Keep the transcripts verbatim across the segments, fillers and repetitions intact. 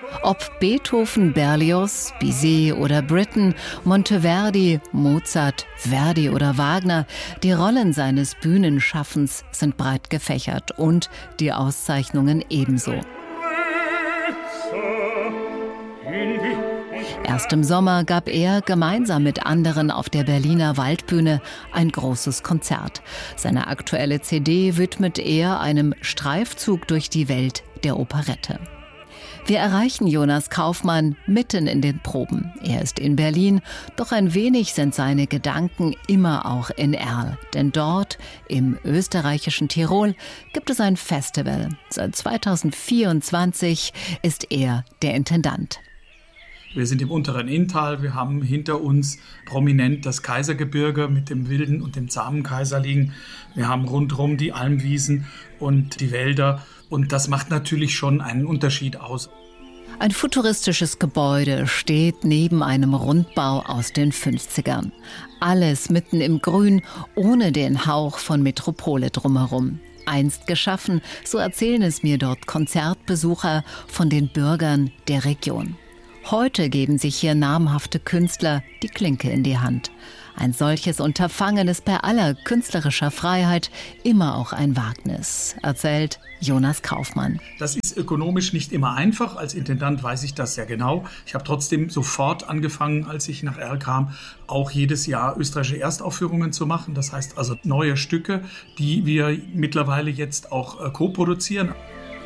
Ob Beethoven, Berlioz, Bizet oder Britten, Monteverdi, Mozart, Verdi oder Wagner, die Rollen seines Bühnenschaffens sind breit gefächert und die Auszeichnungen ebenso. Erst im Sommer gab er gemeinsam mit anderen auf der Berliner Waldbühne ein großes Konzert. Seine aktuelle C D widmet er einem Streifzug durch die Welt der Operette. Wir erreichen Jonas Kaufmann mitten in den Proben. Er ist in Berlin, doch ein wenig sind seine Gedanken immer auch in Erl. Denn dort, im österreichischen Tirol, gibt es ein Festival. Seit zweitausendvierundzwanzig ist er der Intendant. Wir sind im unteren Inntal, wir haben hinter uns prominent das Kaisergebirge mit dem wilden und dem zahmen Kaiserling. Wir haben rundherum die Almwiesen und die Wälder und das macht natürlich schon einen Unterschied aus. Ein futuristisches Gebäude steht neben einem Rundbau aus den fünfzigern. Alles mitten im Grün, ohne den Hauch von Metropole drumherum. Einst geschaffen, so erzählen es mir dort Konzertbesucher von den Bürgern der Region. Heute geben sich hier namhafte Künstler die Klinke in die Hand. Ein solches Unterfangen ist bei aller künstlerischer Freiheit immer auch ein Wagnis, erzählt Jonas Kaufmann. Das ist ökonomisch nicht immer einfach. Als Intendant weiß ich das sehr genau. Ich habe trotzdem sofort angefangen, als ich nach Erl kam, auch jedes Jahr österreichische Erstaufführungen zu machen. Das heißt also neue Stücke, die wir mittlerweile jetzt auch co-produzieren.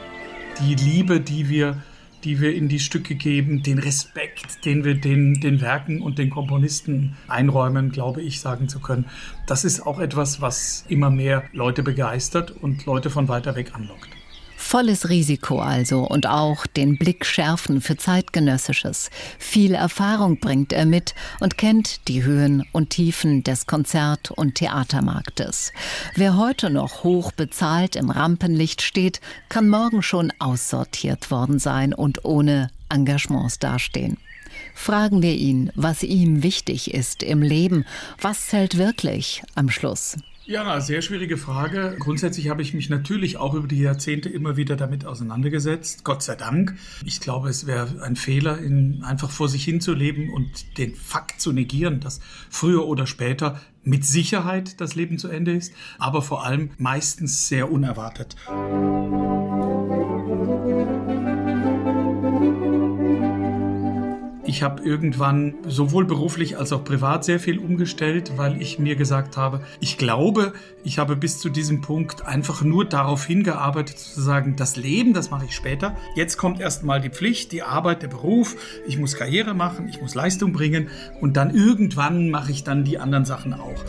Die Liebe, die wir die wir in die Stücke geben, den Respekt, den wir den, den Werken und den Komponisten einräumen, glaube ich, sagen zu können. Das ist auch etwas, was immer mehr Leute begeistert und Leute von weiter weg anlockt. Volles Risiko also und auch den Blick schärfen für Zeitgenössisches. Viel Erfahrung bringt er mit und kennt die Höhen und Tiefen des Konzert- und Theatermarktes. Wer heute noch hoch bezahlt im Rampenlicht steht, kann morgen schon aussortiert worden sein und ohne Engagements dastehen. Fragen wir ihn, was ihm wichtig ist im Leben. Was zählt wirklich am Schluss? Ja, sehr schwierige Frage. Grundsätzlich habe ich mich natürlich auch über die Jahrzehnte immer wieder damit auseinandergesetzt. Gott sei Dank. Ich glaube, es wäre ein Fehler, in einfach vor sich hinzuleben und den Fakt zu negieren, dass früher oder später mit Sicherheit das Leben zu Ende ist, aber vor allem meistens sehr unerwartet. Ich habe irgendwann sowohl beruflich als auch privat sehr viel umgestellt, weil ich mir gesagt habe, ich glaube, ich habe bis zu diesem Punkt einfach nur darauf hingearbeitet, zu sagen, das Leben, das mache ich später. Jetzt kommt erst mal die Pflicht, die Arbeit, der Beruf. Ich muss Karriere machen, ich muss Leistung bringen und dann irgendwann mache ich dann die anderen Sachen auch.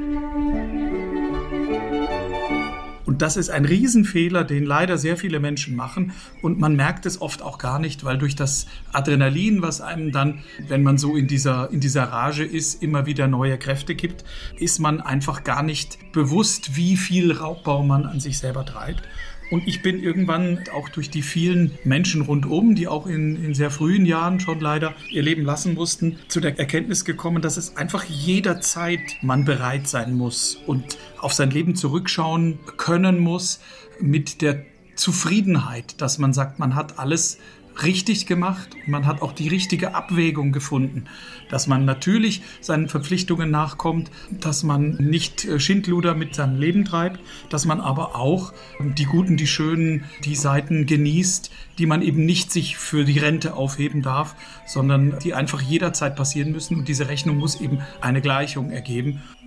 Und das ist ein Riesenfehler, den leider sehr viele Menschen machen. Und man merkt es oft auch gar nicht, weil durch das Adrenalin, was einem dann, wenn man so in dieser, in dieser Rage ist, immer wieder neue Kräfte gibt, ist man einfach gar nicht bewusst, wie viel Raubbau man an sich selber treibt. Und ich bin irgendwann auch durch die vielen Menschen rundum, die auch in, in sehr frühen Jahren schon leider ihr Leben lassen mussten, zu der Erkenntnis gekommen, dass es einfach jederzeit man bereit sein muss und auf sein Leben zurückschauen können muss mit der Zufriedenheit, dass man sagt, man hat alles richtig gemacht und man hat auch die richtige Abwägung gefunden, dass man natürlich seinen Verpflichtungen nachkommt, dass man nicht Schindluder mit seinem Leben treibt, dass man aber auch die guten, die schönen, die Seiten genießt, die man eben nicht sich für die Rente aufheben darf, sondern die einfach jederzeit passieren müssen und diese Rechnung muss eben eine Gleichung ergeben